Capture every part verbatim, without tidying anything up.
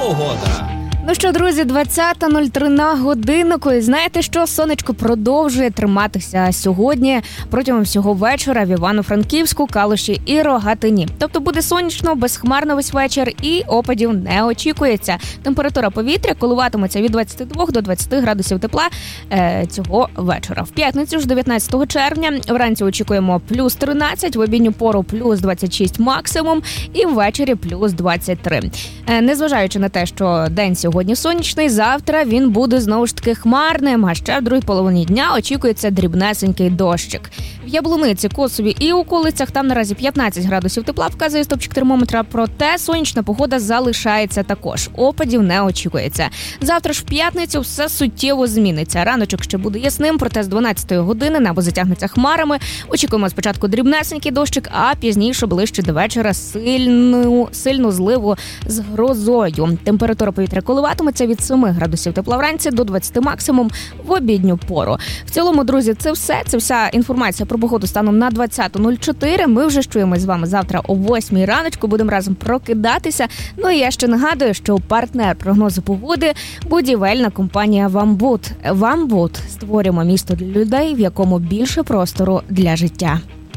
Погода. Ну що, друзі, двадцята нуль три на годиннику. І знаєте що? Сонечко продовжує триматися сьогодні протягом всього вечора в Івано-Франківську, Калуші і Рогатині. Тобто буде сонячно, безхмарно весь вечір і опадів не очікується. Температура повітря коливатиметься від двадцяти двох до двадцяти градусів тепла е, цього вечора. В п'ятницю ж дев'ятнадцятого червня вранці очікуємо плюс тринадцять, в обідню пору плюс двадцять шість максимум і ввечері плюс двадцять три. Е, незважаючи на те, що день сьогодні Сьогодні сонячний, завтра він буде знову ж таки хмарним, а ще в другій половині дня очікується дрібнесенький дощик. В Яблуниці, Косові і околицях там наразі п'ятнадцять градусів тепла, вказує стопчик термометра, проте сонячна погода залишається також. Опадів не очікується. Завтра ж в п'ятницю все суттєво зміниться. Раночок ще буде ясним, проте з дванадцятої години небо затягнеться хмарами. Очікуємо спочатку дрібнесенький дощик, а пізніше, ближче до вечора, сильну, сильну зливу з грозою. Температура повітря коливатиметься від семи градусів тепла вранці до двадцяти максимум в обідню пору. В цілому, друзі, це все. Це вся інформація про погоду станом на двадцяту нуль чотири. Ми вже чуємось з вами завтра о восьмій раночку. Будемо разом прокидатися. Ну і я ще нагадую, що партнер прогнозу погоди – будівельна компанія «Вамбуд». «Вамбуд» – створюємо місто для людей, в якому більше простору для життя.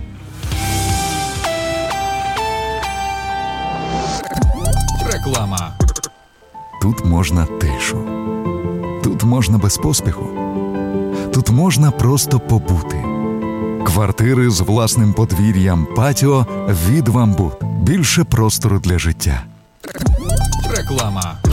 Реклама. Тут можна тишу. Тут можна без поспіху. Тут можна просто побути. Квартири з власним подвір'ям, патіо від «Вамбуд». Більше простору для життя. Реклама.